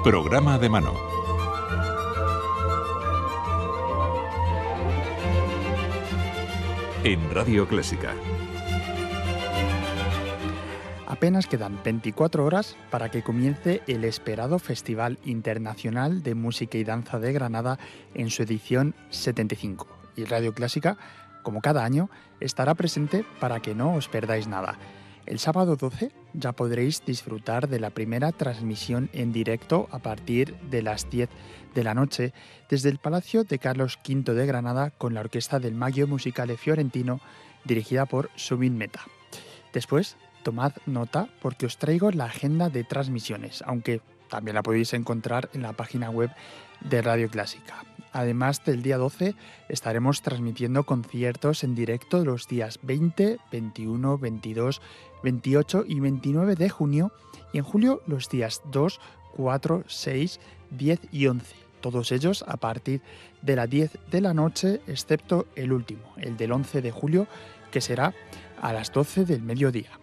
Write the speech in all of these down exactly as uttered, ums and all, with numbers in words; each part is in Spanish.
Programa de mano. En Radio Clásica. Apenas quedan veinticuatro horas para que comience el esperado Festival Internacional de Música y Danza de Granada en su edición setenta y cinco. Y Radio Clásica, como cada año, estará presente para que no os perdáis nada. El sábado doce ya podréis disfrutar de la primera transmisión en directo a partir de las diez de la noche desde el Palacio de Carlos quinto de Granada con la orquesta del Maggio Musicale Fiorentino dirigida por Subin Mehta. Después, tomad nota porque os traigo la agenda de transmisiones, aunque también la podéis encontrar en la página web de Radio Clásica. Además del día doce, estaremos transmitiendo conciertos en directo los días veinte, veintiuno, veintidós, veintiocho y veintinueve de junio y en julio los días dos, cuatro, seis, diez y once. Todos ellos a partir de las diez de la noche, excepto el último, el del once de julio, que será a las doce del mediodía.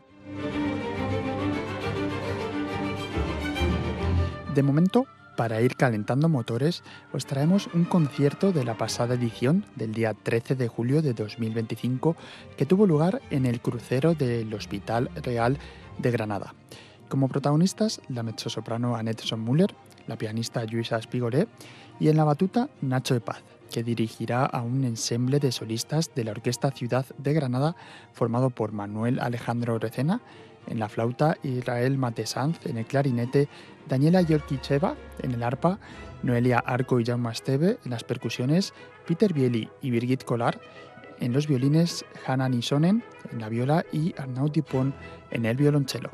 De momento, para ir calentando motores, os traemos un concierto de la pasada edición del día trece de julio de dos mil veinticinco que tuvo lugar en el crucero del Hospital Real de Granada. Como protagonistas, la mezzosoprano Annette Sonmüller, la pianista Lluïsa Espigolet y en la batuta Nacho de Paz, que dirigirá a un ensemble de solistas de la Orquesta Ciudad de Granada formado por Manuel Alejandro Recena en la flauta, Israel Matesanz en el clarinete, Daniela Yorkicheva en el arpa, Noelia Arco y Jaume Esteve en las percusiones, Peter Bieli y Birgit Kolar en los violines, Hanna Nisonen en la viola y Arnaud Dupont en el violonchelo.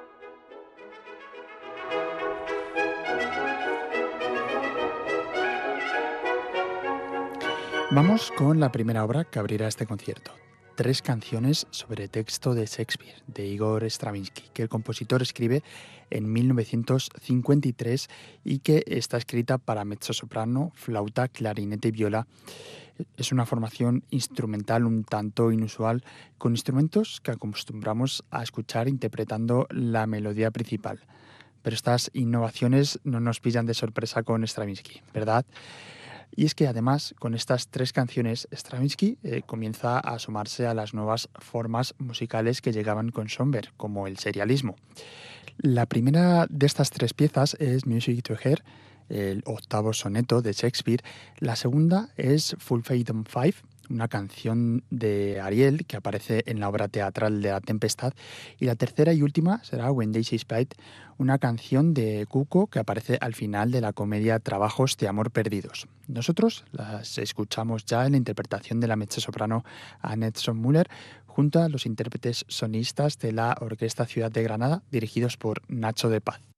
Vamos con la primera obra que abrirá este concierto. Tres canciones sobre texto de Shakespeare, de Igor Stravinsky, que el compositor escribe en mil novecientos cincuenta y tres y que está escrita para mezzosoprano, flauta, clarinete y viola. Es una formación instrumental un tanto inusual, con instrumentos que acostumbramos a escuchar interpretando la melodía principal. Pero estas innovaciones no nos pillan de sorpresa con Stravinsky, ¿verdad? Y es que además, con estas tres canciones, Stravinsky eh, comienza a asomarse a las nuevas formas musicales que llegaban con Schoenberg, como el serialismo. La primera de estas tres piezas es Music to Hear, el octavo soneto de Shakespeare. La segunda es Fulfilden Five, una canción de Ariel que aparece en la obra teatral de La Tempestad. Y la tercera y última será When Daisy Spite, una canción de Cuco que aparece al final de la comedia Trabajos de Amor Perdidos. Nosotros las escuchamos ya en la interpretación de la mezzosoprano Annette Sonmüller junto a los intérpretes sonistas de la Orquesta Ciudad de Granada dirigidos por Nacho de Paz.